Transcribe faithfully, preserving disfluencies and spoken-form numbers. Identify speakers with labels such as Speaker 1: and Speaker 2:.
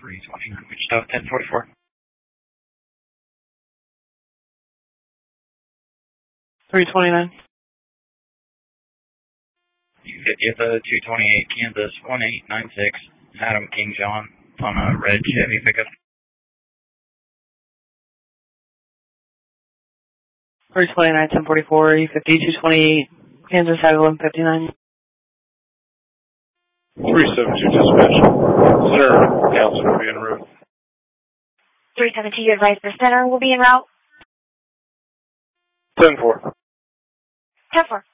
Speaker 1: three twenty-nine, Wichita, ten forty-four.
Speaker 2: three twenty-nine.
Speaker 1: You fiftieth, uh, two twenty-eight, Kansas, one eight nine six, Adam King John, on a red Chevy pickup.
Speaker 2: three twenty-nine, ten forty-four, E fifty, two twenty-eight, Kansas, eleven fifty-nine.
Speaker 3: three seven two dispatch. Center, Council will be en route.
Speaker 4: three seven two, you advise the center will be en route?
Speaker 3: ten four.
Speaker 4: ten four.